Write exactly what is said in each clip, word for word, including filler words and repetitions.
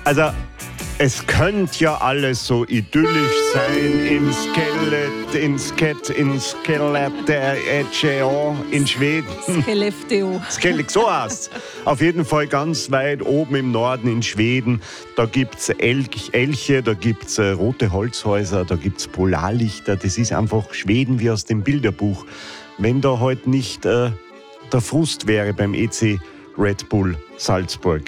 Also, es könnte ja alles so idyllisch sein in Skelett, in Sket, in Skellefteå in Schweden. Skellefteå. Skellig, so heißt's. Auf jeden Fall ganz weit oben im Norden in Schweden. Da gibt's Elch, Elche, da gibt's äh, rote Holzhäuser, da gibt's Polarlichter. Das ist einfach Schweden wie aus dem Bilderbuch. Wenn da heute nicht äh, der Frust wäre beim E C Red Bull Salzburg.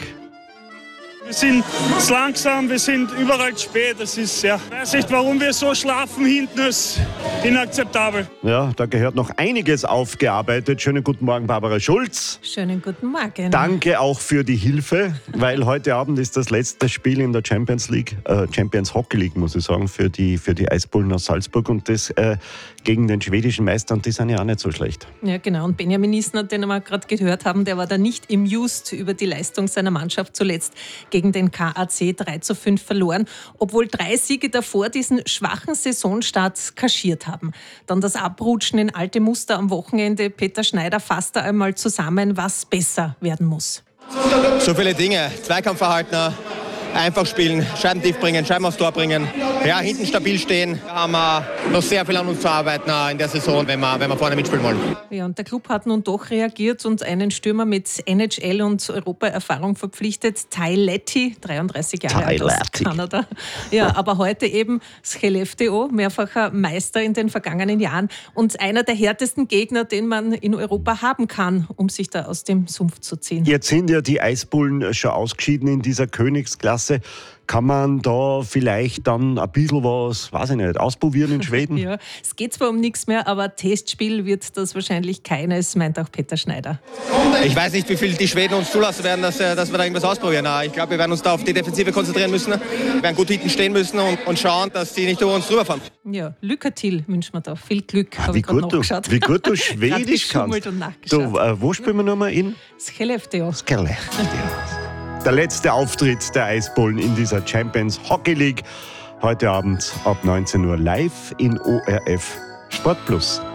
Wir sind zu langsam, wir sind überall zu spät. Das ist, ja, ich weiß nicht, warum wir so schlafen hinten, ist inakzeptabel. Ja, da gehört noch einiges aufgearbeitet. Schönen guten Morgen, Barbara Schulz. Schönen guten Morgen. Danke auch für die Hilfe, weil heute Abend ist das letzte Spiel in der Champions League, äh, Champions Hockey League, muss ich sagen, für die, für die Eisbullen aus Salzburg und das äh, gegen den schwedischen Meister und die sind ja auch nicht so schlecht. Ja, genau. Und Benjamin Isner, den wir gerade gehört haben, der war da nicht amused über die Leistung seiner Mannschaft zuletzt gegen den K A C drei zu fünf verloren, obwohl drei Siege davor diesen schwachen Saisonstart kaschiert haben. Dann das Abrutschen in alte Muster am Wochenende. Peter Schneider fasst da einmal zusammen, was besser werden muss. So viele Dinge. Zweikampfverhalten, einfach spielen, Scheiben tief bringen, Scheiben aufs Tor bringen. Ja, hinten stabil stehen. Da haben wir noch sehr viel an uns zu arbeiten in der Saison, wenn wir, wenn wir vorne mitspielen wollen. Ja, und der Club hat nun doch reagiert und einen Stürmer mit N H L- und Europa-Erfahrung verpflichtet. Ty Latty, dreiunddreißig Jahre alt aus Kanada. Ja, aber heute eben Skellefteå, mehrfacher Meister in den vergangenen Jahren und einer der härtesten Gegner, den man in Europa haben kann, um sich da aus dem Sumpf zu ziehen. Jetzt sind ja die Eisbullen schon ausgeschieden in dieser Königsklasse. Kann man da vielleicht dann ein bisschen was, weiß ich nicht, ausprobieren in Schweden? Ja, es geht zwar um nichts mehr, aber Testspiel wird das wahrscheinlich keines, meint auch Peter Schneider. Ich weiß nicht, wie viel die Schweden uns zulassen werden, dass, dass wir da irgendwas ausprobieren. Ich glaube, wir werden uns da auf die Defensive konzentrieren müssen. Wir werden gut hinten stehen müssen und, und schauen, dass die nicht über uns drüber fahren. Ja, Lycka-Till wünschen wir da. Viel Glück, Ah, habe wie, ich gerade gut du, nachgeschaut. wie gut du Schwedisch kannst. Und Du, äh, wo spielen wir nochmal in? Skellefteå. Skellefteå. Der letzte Auftritt der Eisbullen in dieser Champions Hockey League. Heute Abend ab neunzehn Uhr live in O R F Sport Plus.